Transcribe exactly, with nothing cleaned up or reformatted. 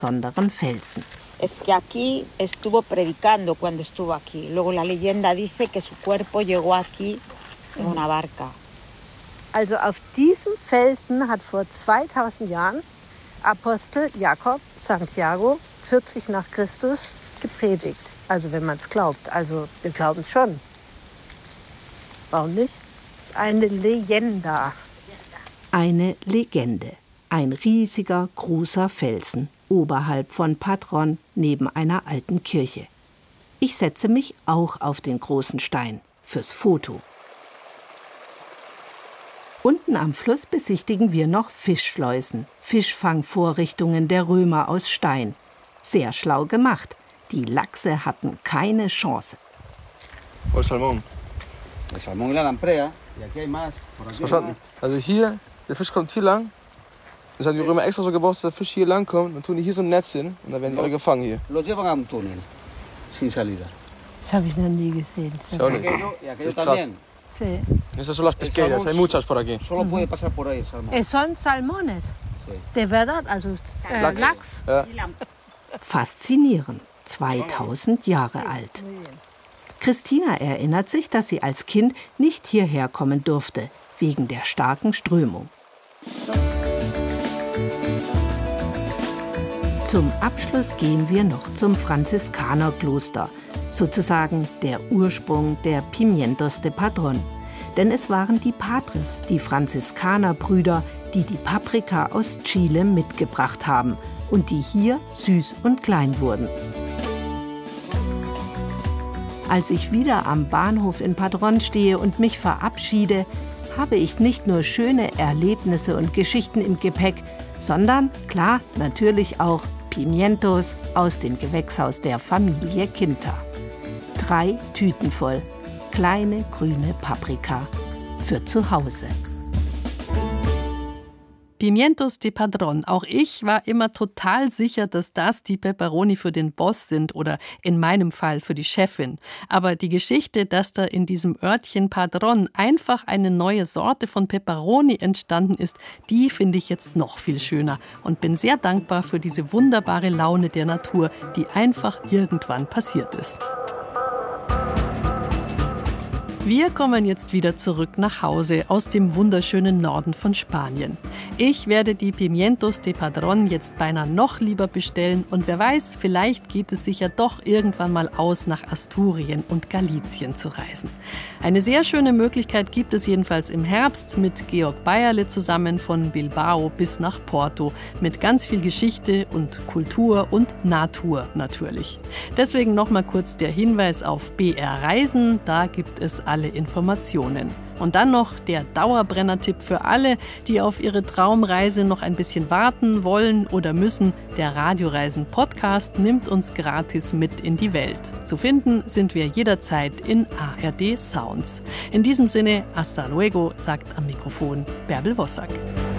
besonderen Felsen. Es que aquí estuvo predicando cuando estuvo aquí. Luego la leyenda dice que su cuerpo llegó aquí en una barca. Also auf diesem Felsen hat vor zweitausend Jahren Apostel Jakob Santiago vierzig nach Christus gepredigt. Also wenn man es glaubt. Also wir glauben es schon. Warum nicht? Das ist eine Legenda. Eine Legende. Ein riesiger, großer Felsen oberhalb von Padrón neben einer alten Kirche. Ich setze mich auch auf den großen Stein fürs Foto. Unten am Fluss besichtigen wir noch Fischschleusen, Fischfangvorrichtungen der Römer aus Stein. Sehr schlau gemacht. Die Lachse hatten keine Chance. El salmón. El salmón y la lamprea. Y aquí hay más. Por aquí hay más. Also hier, der Fisch kommt hier lang. Das haben die Römer extra so gebaut, dass der Fisch hier lang kommt. Dann tun die hier so ein Netz hin und dann werden die alle gefangen hier. Los llevan a un túnel, sin salida. Das habe ich noch nie gesehen. Schau nicht. Y aquello Das ist krass. también. Sí. Esas son las pesqueras, hay muchas por aquí. Solo puede pasar por ahí el salmón. Es son salmones. Sí. De verdad, also äh, Lachs. Lachs. Ja. Faszinierend. zweitausend Jahre alt. Christina erinnert sich, dass sie als Kind nicht hierher kommen durfte, wegen der starken Strömung. Zum Abschluss gehen wir noch zum Franziskanerkloster, sozusagen der Ursprung der Pimientos de Padrón. Denn es waren die Padres, die Franziskanerbrüder, die die Paprika aus Chile mitgebracht haben und die hier süß und klein wurden. Als ich wieder am Bahnhof in Padrón stehe und mich verabschiede, habe ich nicht nur schöne Erlebnisse und Geschichten im Gepäck, sondern, klar, natürlich auch Pimientos aus dem Gewächshaus der Familie Quinta. Drei Tüten voll kleine grüne Paprika für zu Hause. Pimientos de Padrón. Auch ich war immer total sicher, dass das die Peperoni für den Boss sind oder in meinem Fall für die Chefin. Aber die Geschichte, dass da in diesem Örtchen Padrón einfach eine neue Sorte von Peperoni entstanden ist, die finde ich jetzt noch viel schöner und bin sehr dankbar für diese wunderbare Laune der Natur, die einfach irgendwann passiert ist. Wir kommen jetzt wieder zurück nach Hause aus dem wunderschönen Norden von Spanien. Ich werde die Pimientos de Padrón jetzt beinahe noch lieber bestellen und wer weiß, vielleicht geht es sich ja doch irgendwann mal aus, nach Asturien und Galicien zu reisen. Eine sehr schöne Möglichkeit gibt es jedenfalls im Herbst mit Georg Bayerle zusammen von Bilbao bis nach Porto mit ganz viel Geschichte und Kultur und Natur natürlich. Deswegen noch mal kurz der Hinweis auf B R Reisen, da gibt es alle Informationen. Und dann noch der Dauerbrenner-Tipp für alle, die auf ihre Traumreise noch ein bisschen warten wollen oder müssen. Der Radioreisen-Podcast nimmt uns gratis mit in die Welt. Zu finden sind wir jederzeit in A R D Sounds. In diesem Sinne, hasta luego, sagt am Mikrofon Bärbel Wossack.